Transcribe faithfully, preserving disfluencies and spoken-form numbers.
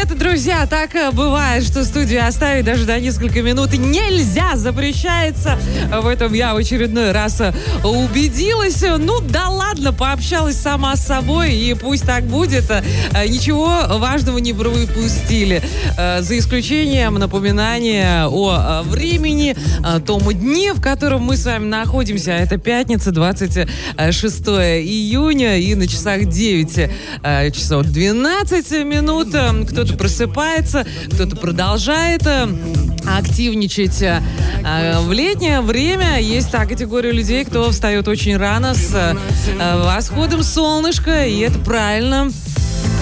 Привет, друзья! Так э, бывает, что студию оставить даже до несколько минут нельзя, запрещается. В этом я в очередной раз э, убедилась. Ну да ладно, пообщалась сама с собой, и пусть так будет. Э, Ничего важного не пропустили. Э, За исключением напоминания о э, времени, о том дне, в котором мы с вами находимся. Это пятница, двадцать шестое июня, и на часах девять э, часов двенадцать минут. Кто-то просыпается, кто-то продолжает э, активничать. Э, в летнее время есть та категория людей, кто встает очень рано с э, восходом солнышка, и это правильно.